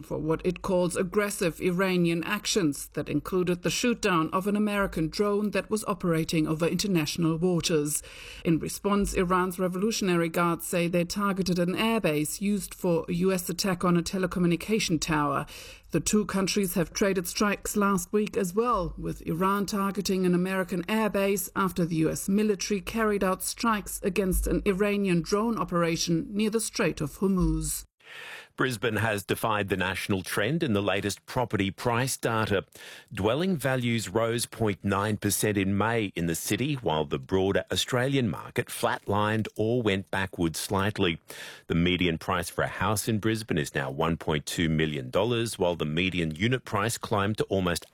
for what it calls aggressive Iranian actions that included the shoot-down of an American drone that was operating over international waters. In response, Iran's Revolutionary Guards say they targeted an airbase used for a U.S. attack on a telecommunication tower. The two countries have traded strikes last week as well, with Iran targeting an American airbase after the U.S. military carried out strikes against an Iranian drone operation near the Strait of Hormuz. Brisbane has defied the national trend in the latest property price data. Dwelling values rose 0.9% in May in the city, while the broader Australian market flatlined or went backwards slightly. The median price for a house in Brisbane is now $1.2 million, while the median unit price climbed to almost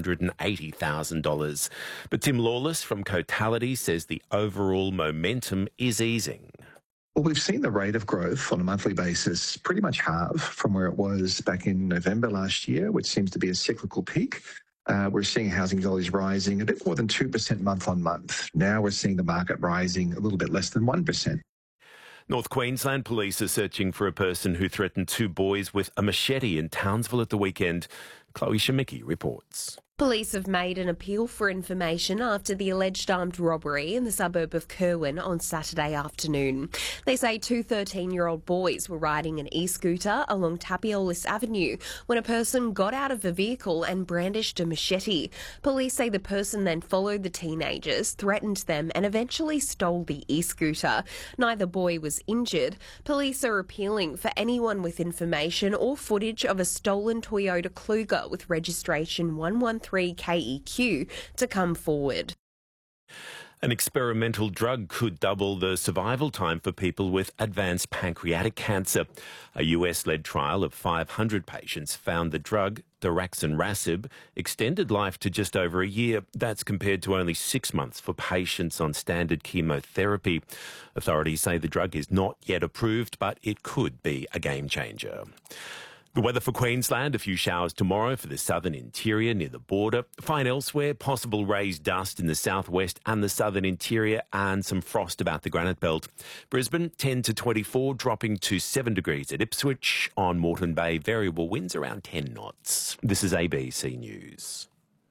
$880,000. But Tim Lawless from Cotality says the overall momentum is easing. Well, we've seen the rate of growth on a monthly basis pretty much halve from where it was back in November last year, which seems to be a cyclical peak. We're seeing housing values rising a bit more than 2% month on month. Now we're seeing the market rising a little bit less than 1%. North Queensland police are searching for a person who threatened two boys with a machete in Townsville at the weekend. Chloe Shemicki reports. Police have made an appeal for information after the alleged armed robbery in the suburb of Kerwin on Saturday afternoon. They say two 13-year-old boys were riding an e-scooter along Tapiolis Avenue when a person got out of the vehicle and brandished a machete. Police say the person then followed the teenagers, threatened them and eventually stole the e-scooter. Neither boy was injured. Police are appealing for anyone with information or footage of a stolen Toyota Kluger with registration 113KEQ to come forward. An experimental drug could double the survival time for people with advanced pancreatic cancer. A US-led trial of 500 patients found the drug, daraxonrasib, extended life to just over a year. That's compared to only 6 months for patients on standard chemotherapy. Authorities say the drug is not yet approved, but it could be a game changer. The weather for Queensland, a few showers tomorrow for the southern interior near the border. Fine elsewhere, possible raised dust in the southwest and the southern interior and some frost about the Granite Belt. Brisbane, 10 to 24, dropping to 7 degrees at Ipswich. On Moreton Bay, variable winds around 10 knots. This is ABC News.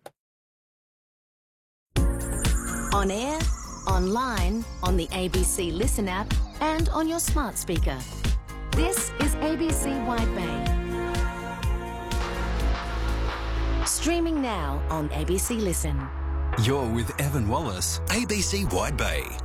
On air, online, on the ABC Listen app and on your smart speaker. This is ABC Wide Bay. Streaming now on ABC Listen. You're with Evan Wallace, ABC Wide Bay.